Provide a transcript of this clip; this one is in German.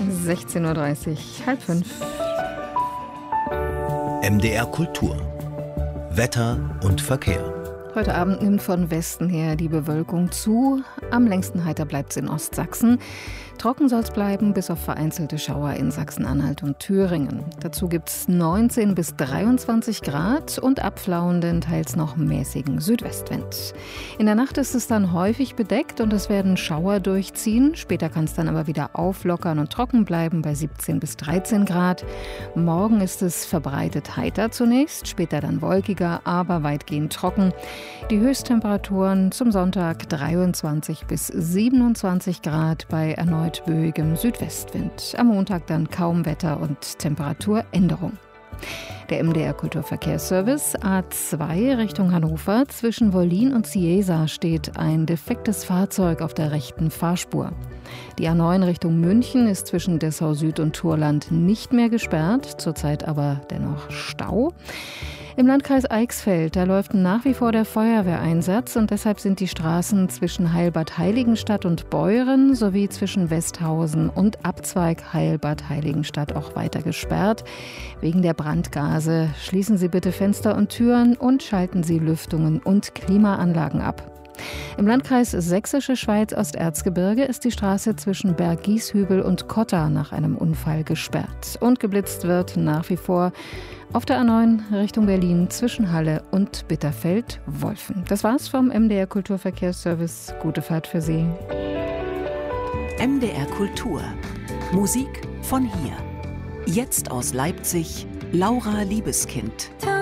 16:30 Uhr, halb fünf. MDR Kultur. Wetter und Verkehr. Heute Abend nimmt von Westen her die Bewölkung zu. Am längsten heiter bleibt es in Ostsachsen. Trocken soll es bleiben, bis auf vereinzelte Schauer in Sachsen-Anhalt und Thüringen. Dazu gibt es 19 bis 23 Grad und abflauenden, teils noch mäßigen Südwestwind. In der Nacht ist es dann häufig bedeckt und es werden Schauer durchziehen. Später kann es dann aber wieder auflockern und trocken bleiben bei 17 bis 13 Grad. Morgen ist es verbreitet heiter zunächst, später dann wolkiger, aber weitgehend trocken. Die Höchsttemperaturen zum Sonntag 23 bis 27 Grad bei erneut böigem Südwestwind. Am Montag dann kaum Wetter und Temperaturänderung. Der MDR Kulturverkehrsservice A2 Richtung Hannover. Zwischen Wollin und Ciesa steht ein defektes Fahrzeug auf der rechten Fahrspur. Die A9 Richtung München ist zwischen Dessau Süd und Thurland nicht mehr gesperrt, zurzeit aber dennoch Stau. Im Landkreis Eichsfeld, da läuft nach wie vor der Feuerwehreinsatz und deshalb sind die Straßen zwischen Heilbad Heiligenstadt und Beuren sowie zwischen Westhausen und Abzweig Heilbad Heiligenstadt auch weiter gesperrt. Wegen der Brandgase schließen Sie bitte Fenster und Türen und schalten Sie Lüftungen und Klimaanlagen ab. Im Landkreis Sächsische Schweiz Osterzgebirge ist die Straße zwischen Berg-Gieshübel und Kotter nach einem Unfall gesperrt. Und geblitzt wird nach wie vor auf der A9 Richtung Berlin zwischen Halle und Bitterfeld-Wolfen. Das war's vom MDR Kulturverkehrsservice. Gute Fahrt für Sie. MDR Kultur. Musik von hier. Jetzt aus Leipzig, Laura Liebeskind.